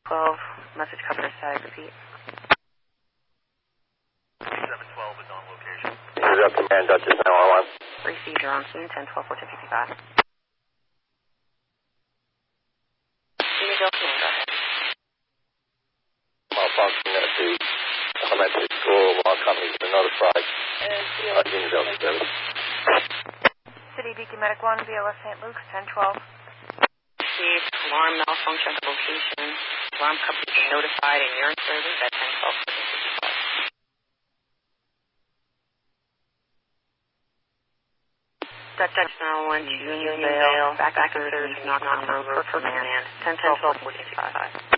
12, message cover static, repeat. 712 is on location. This is up command, Dutchess 911. Received, you're on scene, 10, 12, 14, 55. Unit command, go ahead. Malfunction at the elementary school. All companies have been notified. Unit service. City Beacon Medic 1, BLS St. Luke's, 1012. Received, alarm malfunction at the location. Alarm company been notified and you're in service at 10, 12, 14, 55. Dutch 911 to Union Vale, back to service, knock on road for command, 10, 12, 14, 55.